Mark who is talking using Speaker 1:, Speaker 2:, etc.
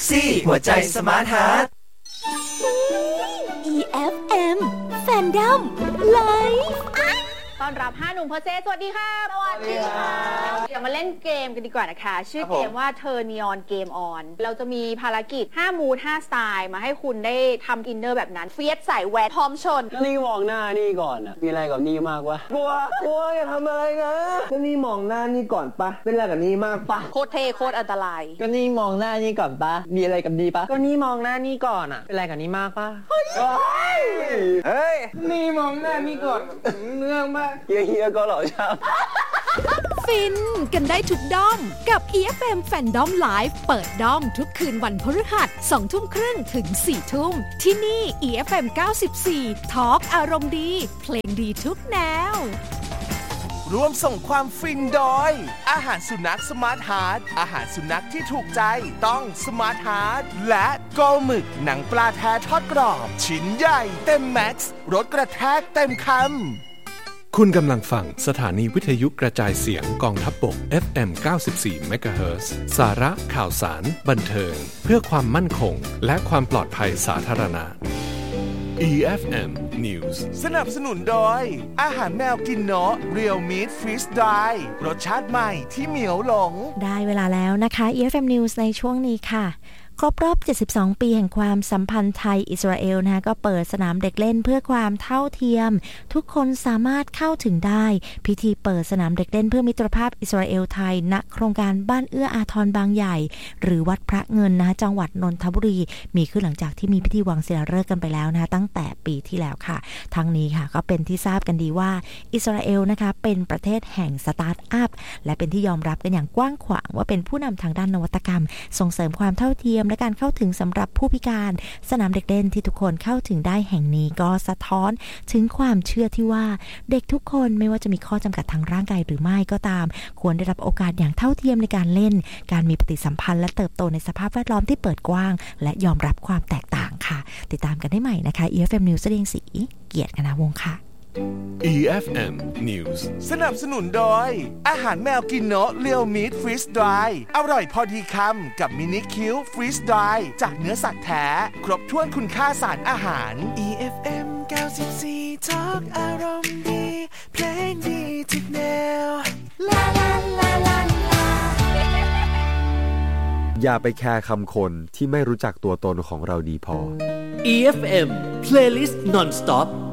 Speaker 1: ซี่หัวใจสมาร์ทฮาร์ท
Speaker 2: EFM Fandom Live
Speaker 3: ต้อนรับ5หนุ่มเพอร์เซสวัสดีค่ะสวัสดีค่ะเดี๋ยวมาเล่นเกมกันดีกว่านะคะชื่อเกมว่าเธอนีออนเกมออนเราจะมีภารกิจ5มูด5สไตล์มาให้คุณได้ทำอินเนอร์แบบนั้นเฟียสใส่แหวนพร้อมชน
Speaker 4: ก็นี่มองหน้านี่ก่อนอ่ะมีอะไรกับนี่มากวะกลัวอย่าทำอะไรนะ
Speaker 5: ก็นี่มองหน้านี่ก่อนปะเป็นอะไรกับนี่มากปะ
Speaker 3: โคตรเท่โคตรอันตราย
Speaker 4: ก็นี่มองหน้านี่ก่อนปะมีอะไรกับนี่ปะก็นี่มองหน้านี่ก่อนอ่ะเป็นอะไรกับนี่มากปะ
Speaker 5: เฮ้ยนี่มองหน้านี่ก่อนเนื่องมาก
Speaker 4: เฮียก็หล่อชอบ
Speaker 2: ฟินกันได้ทุกด้อมกับ EFM Fandom Live เปิดด้อมทุกคืนวันพฤหัส 20:30 ถึง 4:00 นที่นี่ EFM 94 Talk อารมณ์ดีเพลงดีทุกแนว
Speaker 1: ร่วมส่งความฟินโดยอาหารสุนัขสมาร์ทฮาร์ทอาหารสุนัขที่ถูกใจต้องสมาร์ทฮาร์ทและโกหมึกหนังปลาแท้ทอดกรอบชิ้นใหญ่เต็มแม็กซ์รสกระแทกเต็มคำ
Speaker 6: คุณกำลังฟังสถานีวิทยุกระจายเสียงกองทัพบก FM 94 เมกะเฮิรตซ์ สาระข่าวสารบันเทิงเพื่อความมั่นคงและความปลอดภัยสาธารณะ EFM News
Speaker 1: สนับสนุนโดยอาหารแมวกินเนาะ Real Meat Freeze Dry รสชาติใหม่ที่เหมียวหลง
Speaker 2: ได้เวลาแล้วนะคะ EFM News ในช่วงนี้ค่ะครบรอบ72 ปีแห่งความสัมพันธ์ไทยอิสราเอลนะคะก็เปิดสนามเด็กเล่นเพื่อความเท่าเทียมทุกคนสามารถเข้าถึงได้พิธีเปิดสนามเด็กเล่นเพื่อมิตรภาพอิสราเอลไทยณโครงการบ้านเอื้ออาทรบางใหญ่หรือวัดพระเงินนะคะจังหวัดนนทบุรีมีขึ้นหลังจากที่มีพิธีวางศิลาฤกษ์กันไปแล้วนะคะตั้งแต่ปีที่แล้วค่ะทั้งนี้ค่ะก็เป็นที่ทราบกันดีว่าอิสราเอลนะคะเป็นประเทศแห่งสตาร์ทอัพและเป็นที่ยอมรับกันอย่างกว้างขวางว่าเป็นผู้นำทางด้านนวัตกรรมส่งเสริมความเท่าเทียมและการเข้าถึงสำหรับผู้พิการสนามเด็กเล่นที่ทุกคนเข้าถึงได้แห่งนี้ก็สะท้อนถึงความเชื่อที่ว่าเด็กทุกคนไม่ว่าจะมีข้อจำกัดทางร่างกายหรือไม่ก็ตามควรได้รับโอกาสอย่างเท่าเทียมในการเล่นการมีปฏิสัมพันธ์และเติบโตในสภาพแวดล้อมที่เปิดกว้างและยอมรับความแตกต่างค่ะติดตามกันได้ใหม่นะคะ EFM News เรียงศรีเกียรติกนาวงศ์ค่ะ
Speaker 6: EFM News
Speaker 1: สนับสนุนโดยอาหารแมวกินเนาะ Real Meat Freeze Dry อร่อยพอดีคำกับมินิคิว Freeze Dry จากเนื้อสัตว์แท้ครบถ้วนคุณค่าสารอาหาร
Speaker 7: EFM 94 Talk อารมณ์ดีเพลงดีทุกแนวลาลาลาลาลา
Speaker 8: อย่าไปแคร์คำคนที่ไม่รู้จักตัวตนของเราดีพอ
Speaker 9: EFM Playlist Non-Stop